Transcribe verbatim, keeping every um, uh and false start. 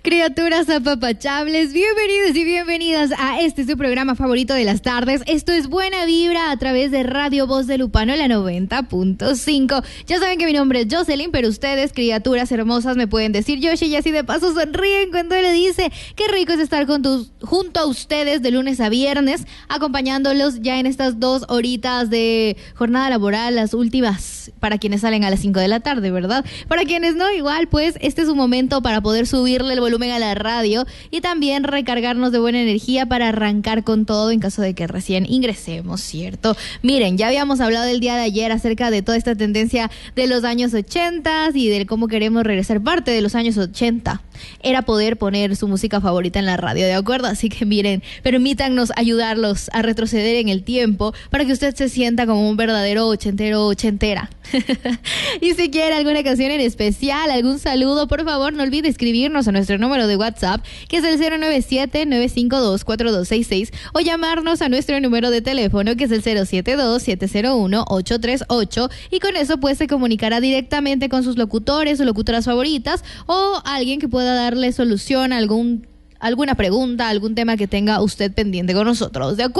Criaturas apapachables, bienvenidos y bienvenidas a este su programa favorito de las tardes. Esto es Buena Vibra a través de Radio Voz de Lupano, la noventa punto cinco. Ya saben que mi nombre es Jocelyn, pero ustedes, criaturas hermosas, me pueden decir Yoshi, y así de paso sonríen cuando le dice qué rico es estar con tus, junto a ustedes de lunes a viernes, acompañándolos ya en estas dos horitas de jornada laboral, las últimas para quienes salen a las cinco de la tarde, ¿verdad? Para quienes no, igual, pues este es un momento para poder subirle el volumen a la radio y también recargarnos de buena energía para arrancar con todo en caso de que recién ingresemos, ¿cierto? Miren, ya habíamos hablado el día de ayer acerca de toda esta tendencia de los años ochenta y de cómo queremos regresar. Parte de los años ochenta era poder poner su música favorita en la radio, ¿de acuerdo? Así que miren, permítannos ayudarlos a retroceder en el tiempo para que usted se sienta como un verdadero ochentero o ochentera. Y si quiere alguna canción en especial, algún saludo, por favor no olvide escribirnos a nuestro número de WhatsApp, que es el cero nueve siete, nueve cinco dos, cuatro dos seis seis, o llamarnos a nuestro número de teléfono, que es el cero siete dos, siete cero uno, ocho tres ocho, y con eso pues se comunicará directamente con sus locutores o locutoras favoritas, o alguien que pueda darle solución a algún, alguna pregunta, algún tema que tenga usted pendiente con nosotros, ¿de acuerdo?